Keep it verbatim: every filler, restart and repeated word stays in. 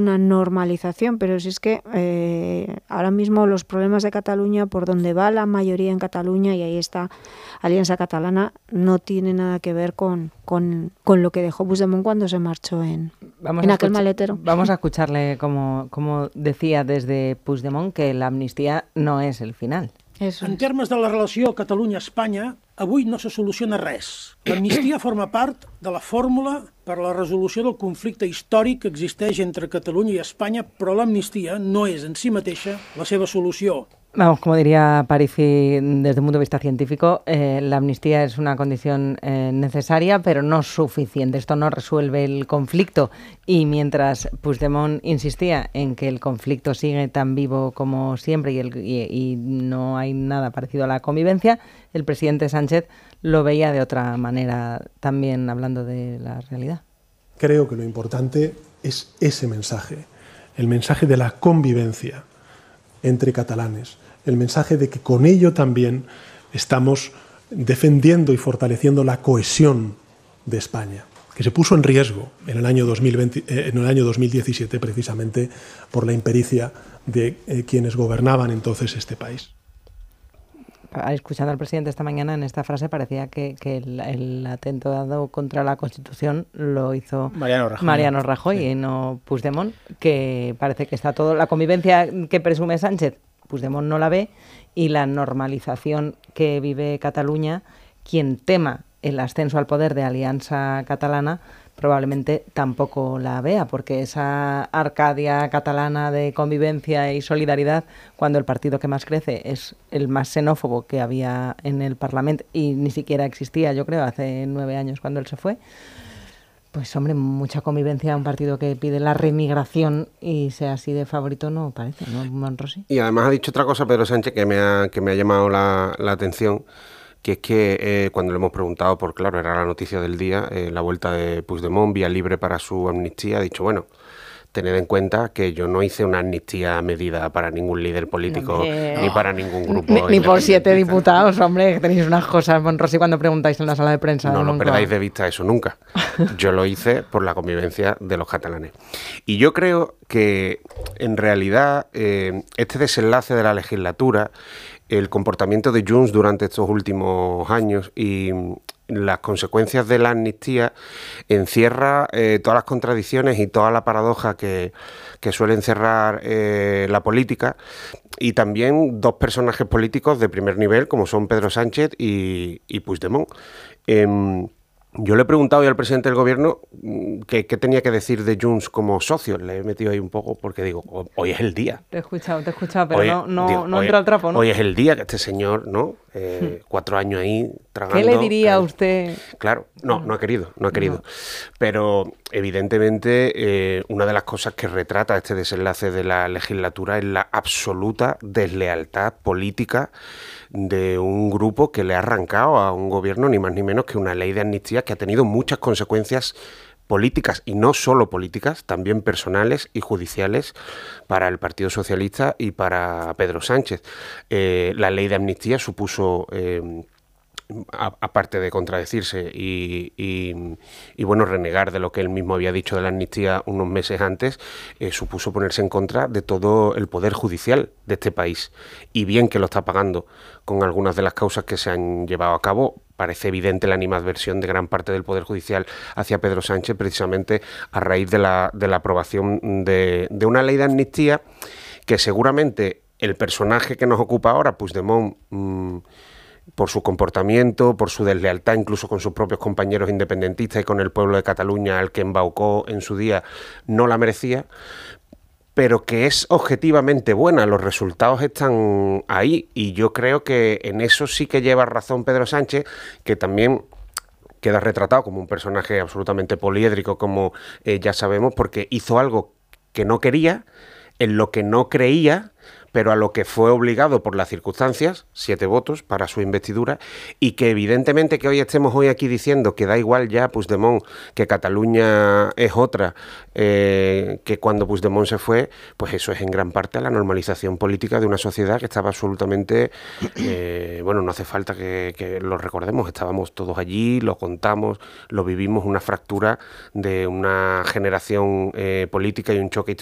una normalización, pero si es que eh, ahora mismo los problemas de Cataluña, por donde va la mayoría en Cataluña, y ahí está Alianza Catalana, no tiene nada que ver con, con, con lo que dejó Puigdemont cuando se marchó en, en aquel maletero. Vamos a escucharle como, como decía desde Puigdemont que la amnistía no es el final. Eso en es. termes de la relació Catalunya-Espanya, avui no se soluciona res. L'amnistia forma part de la fórmula per a la resolució del conflicte històric que existeix entre Catalunya i Espanya, però l'amnistia no és en si mateixa la seva solució. Vamos, como diría Parisi, desde un punto de vista científico, eh, la amnistía es una condición eh, necesaria, pero no suficiente. Esto no resuelve el conflicto. Y mientras Puigdemont insistía en que el conflicto sigue tan vivo como siempre y, el, y, y no hay nada parecido a la convivencia, el presidente Sánchez lo veía de otra manera, también hablando de la realidad. Creo que lo importante es ese mensaje, el mensaje de la convivencia entre catalanes, el mensaje de que con ello también estamos defendiendo y fortaleciendo la cohesión de España, que se puso en riesgo en el año dos mil veinte, eh, en el año dos mil diecisiete precisamente por la impericia de eh, quienes gobernaban entonces este país. Escuchando al presidente esta mañana en esta frase parecía que, que el, el atentado contra la Constitución lo hizo Mariano Rajoy, Mariano Rajoy sí. y no Puigdemont, que parece que está todo... La convivencia que presume Sánchez, Puigdemont no la ve, y la normalización que vive Cataluña, quien tema el ascenso al poder de Alianza Catalana, probablemente tampoco la vea, porque esa Arcadia catalana de convivencia y solidaridad, cuando el partido que más crece es el más xenófobo que había en el Parlamento, y ni siquiera existía, yo creo, hace nueve años cuando él se fue, pues hombre, mucha convivencia a un partido que pide la remigración y sea así de favorito no parece, ¿no, Monrosi? Y además ha dicho otra cosa Pedro Sánchez que me ha, que me ha llamado la, la atención, que es que eh, cuando le hemos preguntado, por claro, era la noticia del día, eh, la vuelta de Puigdemont, vía libre para su amnistía, ha dicho, bueno, tened en cuenta que yo no hice una amnistía medida para ningún líder político, no, ni para ningún grupo. Ni, ni por siete diputados, hombre, que tenéis unas cosas, Monrosi, cuando preguntáis en la sala de prensa. No lo nunca. perdáis de vista eso nunca. Yo lo hice por la convivencia de los catalanes. Y yo creo que, en realidad, eh, este desenlace de la legislatura, el comportamiento de Junts durante estos últimos años y las consecuencias de la amnistía encierra eh, todas las contradicciones y toda la paradoja que, que suele encerrar eh, la política, y también dos personajes políticos de primer nivel como son Pedro Sánchez y, y Puigdemont. Eh, Yo le he preguntado hoy al presidente del gobierno qué, qué tenía que decir de Junts como socio. Le he metido ahí un poco porque digo, hoy es el día. Te he escuchado, te he escuchado, pero hoy, no, no, digo, no hoy, entra al trapo, ¿no? Hoy es el día que este señor, ¿no? Eh, cuatro años ahí tragando. ¿Qué le diría eh, a usted? Claro, no, no ha querido, no ha querido. No. Pero evidentemente eh, una de las cosas que retrata este desenlace de la legislatura es la absoluta deslealtad política de un grupo que le ha arrancado a un gobierno ni más ni menos que una ley de amnistía que ha tenido muchas consecuencias políticas, y no solo políticas, también personales y judiciales para el Partido Socialista y para Pedro Sánchez. Eh, la ley de amnistía supuso... Eh, aparte de contradecirse y, y, y bueno, renegar de lo que él mismo había dicho de la amnistía unos meses antes, eh, supuso ponerse en contra de todo el poder judicial de este país, y bien que lo está pagando con algunas de las causas que se han llevado a cabo. Parece evidente la animadversión de gran parte del Poder Judicial hacia Pedro Sánchez precisamente a raíz de la, de la aprobación de, de una ley de amnistía que seguramente el personaje que nos ocupa ahora, Puigdemont, mmm, por su comportamiento, por su deslealtad incluso con sus propios compañeros independentistas y con el pueblo de Cataluña al que embaucó en su día, no la merecía, pero que es objetivamente buena. Los resultados están ahí, y yo creo que en eso sí que lleva razón Pedro Sánchez, que también queda retratado como un personaje absolutamente poliédrico, como eh, ya sabemos, porque hizo algo que no quería, en lo que no creía, pero a lo que fue obligado por las circunstancias, siete votos para su investidura, y que evidentemente que hoy estemos hoy aquí diciendo que da igual ya Puigdemont, que Cataluña es otra, eh, que cuando Puigdemont se fue, pues eso es en gran parte la normalización política de una sociedad que estaba absolutamente, eh, bueno, no hace falta que, que lo recordemos, estábamos todos allí, lo contamos, lo vivimos, una fractura de una generación eh, política y un choque